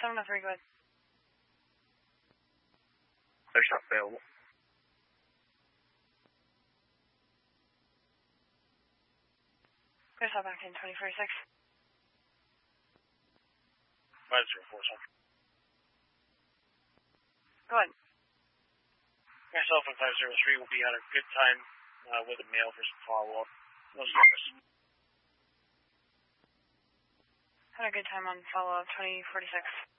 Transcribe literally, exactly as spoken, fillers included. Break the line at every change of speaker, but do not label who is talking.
seven oh three, go ahead.
They're not available.
Go back in twenty forty-six.
five zero four seven.
Go ahead.
Myself and five zero three will be at a good time uh, with a mail for some follow-up. No service.
Had a good time on follow-up twenty forty-six.